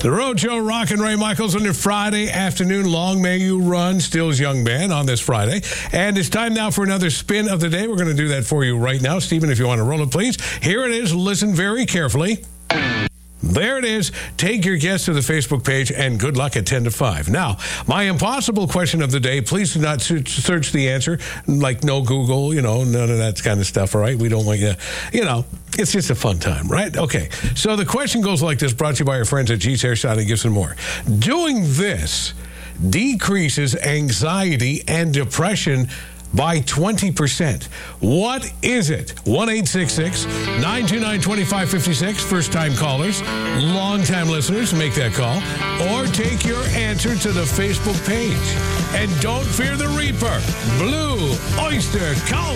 The Roadshow, Rock and Ray Michaels on your Friday afternoon. Long may you run, Stills Young Band on this Friday. And it's time now for another spin of the day. We're going to do that for you right now. Stephen, if you want to roll it, please. Here it is. Listen very carefully. There it is. Take your guess to the Facebook page, and good luck at 10 to 5. Now, my impossible question of the day, please do not search the answer, like no Google, none of that kind of stuff, all right? We don't want you, it's just a fun time, right? Okay, so the question goes like this, brought to you by our friends at G's Hair Salon and Gibson Moore. Doing this decreases anxiety and depression by 20%. What is it? 1-866-929-2556. First-time callers, long-time listeners, make that call. Or take your answer to the Facebook page. And don't fear the Reaper. Blue Oyster Cult.